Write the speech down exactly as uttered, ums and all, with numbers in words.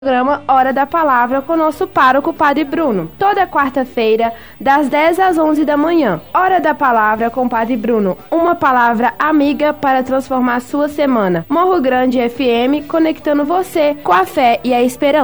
Programa Hora da Palavra com nosso pároco Padre Bruno, toda quarta-feira, das dez às onze da manhã. Hora da Palavra com Padre Bruno, uma palavra amiga para transformar sua semana. Morro Grande F M, conectando você com a fé e a esperança.